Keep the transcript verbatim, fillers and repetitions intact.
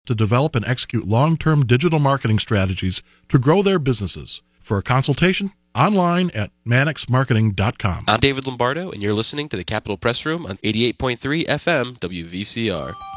to develop and execute long-term digital marketing strategies to grow their businesses. For a consultation, online at mannix marketing dot com. I'm David Lombardo, and you're listening to the Capitol Press Room on eighty-eight point three F M W V C R.